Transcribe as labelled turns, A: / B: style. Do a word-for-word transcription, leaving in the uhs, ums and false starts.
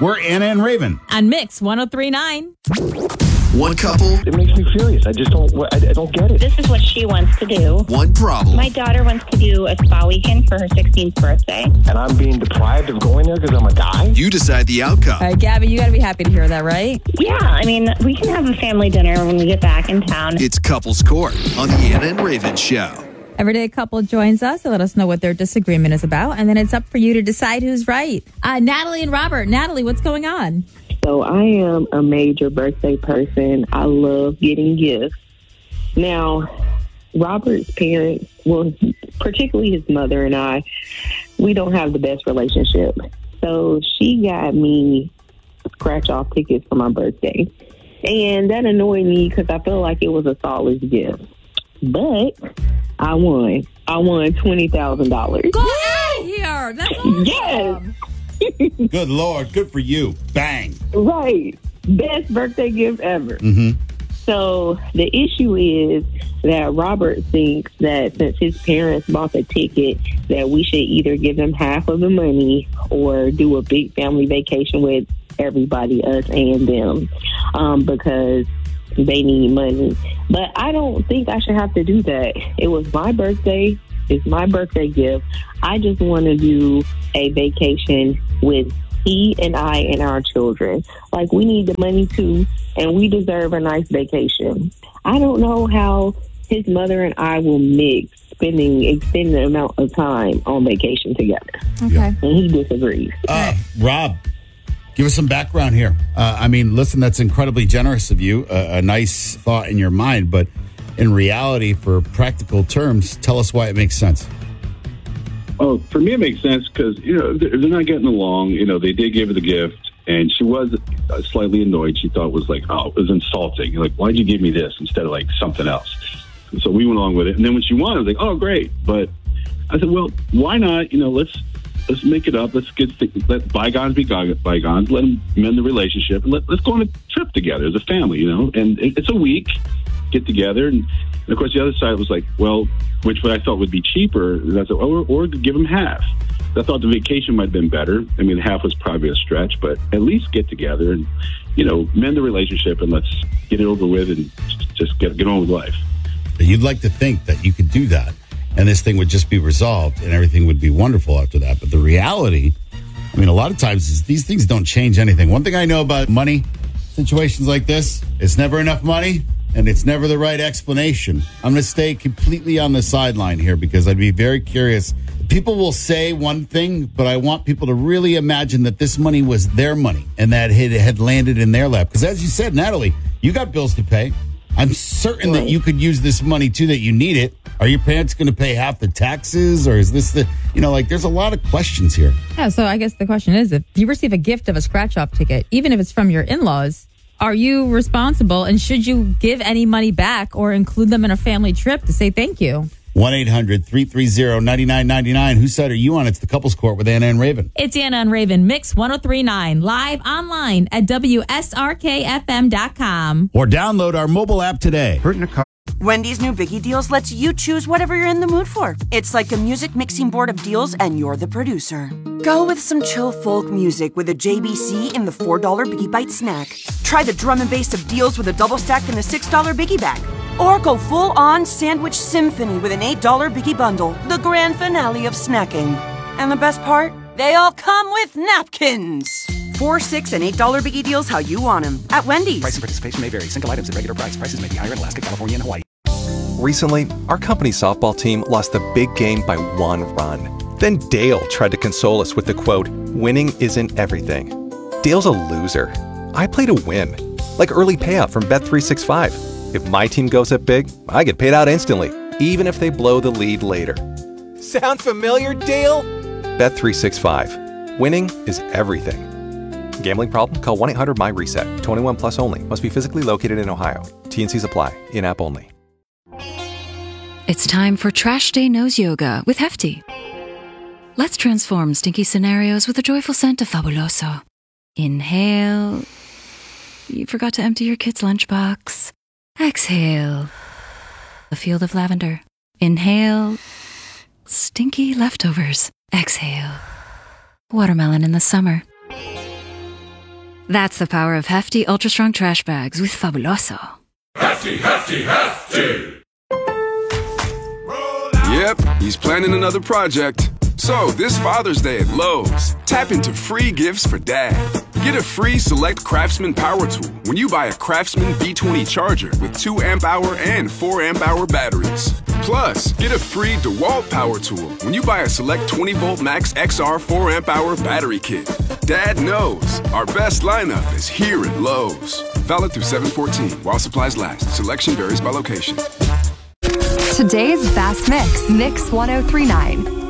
A: We're Anna and Raven.
B: On Mix one oh three point nine.
C: One couple.
D: It makes me furious. I just don't, I, I don't get it.
E: This is what she wants to do.
C: One problem.
E: My daughter wants to do a spa weekend for her sixteenth birthday.
D: And I'm being deprived of going there because I'm a guy?
C: You decide the outcome.
B: All right, Gabby, you got to be happy to hear that, right?
E: Yeah, I mean, we can have a family dinner when we get back in town.
C: It's Couples Court on the Anna and Raven Show.
B: Everyday couple joins us to let us know what their disagreement is about, and then it's up for you to decide who's right. Uh, Natalie and Robert. Natalie, what's going on?
F: So I am a major birthday person. I love getting gifts. Now, Robert's parents, well, particularly his mother and I, we don't have the best relationship. So she got me scratch-off tickets for my birthday. And that annoyed me because I felt like it was a solid gift. But I won. I won twenty thousand dollars.
B: Go out of here. That's awesome.
F: Yes.
A: Good Lord. Good for you. Bang.
F: Right. Best birthday gift ever.
A: Mm-hmm.
F: So the issue is that Robert thinks that since his parents bought the ticket, that we should either give them half of the money or do a big family vacation with everybody, us and them, um, because they need money. But I don't think I should have to do that. It was my birthday. It's my birthday gift. I just want to do a vacation with he and I and our children. Like, we need the money too, and we deserve a nice vacation. I don't know how his mother and I will mix spending extended amount of time on vacation together.
B: Okay.
F: And he disagrees.
A: Uh, Rob, give us some background here. Uh, I mean, listen, that's incredibly generous of you. Uh, a nice thought in your mind, but in reality, for practical terms, tell us why it makes sense.
G: Oh, for me, it makes sense because, you know, they're, they're not getting along. You know, they did give her the gift, and she was uh, slightly annoyed. She thought it was like, oh, it was insulting. Like, why'd you give me this instead of, like, something else? And so we went along with it. And then when she won, I was like, oh, great. But I said, well, why not? You know, let's let's make it up. Let's get let bygones be bygones. Let them mend the relationship. And let, let's go on a trip together as a family, you know. And it, it's a week. Get together, and, and of course the other side was like, well, which what I thought would be cheaper, and I said, or, or give them half. I thought the vacation might have been better. I mean, half was probably a stretch, but at least get together and, you know, mend the relationship and let's get it over with and just get get on with life.
A: You'd like to think that you could do that, and this thing would just be resolved, and everything would be wonderful after that. But the reality, I mean, a lot of times is these things don't change anything. One thing I know about money situations like this, it's never enough money. And it's never the right explanation. I'm going to stay completely on the sideline here because I'd be very curious. People will say one thing, but I want people to really imagine that this money was their money and that it had landed in their lap. Because as you said, Natalie, you got bills to pay. I'm certain that you could use this money, too, that you need it. Are your parents going to pay half the taxes? Or is this the, you know, like there's a lot of questions here.
B: Yeah, so I guess the question is, if you receive a gift of a scratch-off ticket, even if it's from your in-laws, are you responsible, and should you give any money back or include them in a family trip to say thank you?
A: one eight hundred three three zero nine nine nine nine. Whose side are you on? It's the Couples Court with Anna and Raven.
B: It's Anna and Raven, Mix one oh three point nine, live online at W S R K F M dot com.
A: Or download our mobile app today.
H: Wendy's new Biggie Deals lets you choose whatever you're in the mood for. It's like a music mixing board of deals, and you're the producer. Go with some chill folk music with a J B C in the four dollar Biggie Bite snack. Try the drum and bass of deals with a double stack in the six dollar Biggie bag. Or go full-on sandwich symphony with an eight dollar Biggie bundle, the grand finale of snacking. And the best part? They all come with napkins. Four, six, and eight dollar Biggie Deals how you want them at Wendy's.
I: Price and participation may vary. Single items at regular price. Prices may be higher in Alaska, California, and Hawaii.
J: Recently, our company softball team lost the big game by one run. Then Dale tried to console us with the quote, "Winning isn't everything." Dale's a loser. I play to win. Like early payout from Bet three sixty-five. If my team goes up big, I get paid out instantly, even if they blow the lead later.
K: Sound familiar, Dale?
J: Bet three sixty-five. Winning is everything. Gambling problem? Call one eight hundred M Y reset. twenty-one plus only. Must be physically located in Ohio. T and C's apply. In-app only.
L: It's time for Trash Day Nose Yoga with Hefty. Let's transform stinky scenarios with a joyful scent of Fabuloso. Inhale. You forgot to empty your kid's lunchbox. Exhale. A field of lavender. Inhale. Stinky leftovers. Exhale. Watermelon in the summer. That's the power of hefty, ultra-strong trash bags with Fabuloso.
M: Hefty, hefty, hefty!
N: Yep, he's planning another project. So, this Father's Day at Lowe's, tap into free gifts for Dad. Get a free Select Craftsman power tool when you buy a Craftsman B twenty charger with two amp hour and four amp hour batteries. Plus, get a free DeWalt power tool when you buy a Select twenty volt Max X R four amp hour battery kit. Dad knows our best lineup is here at Lowe's. Valid through seven fourteen while supplies last. Selection varies by location.
O: Today's Best Mix, Mix one oh three point nine.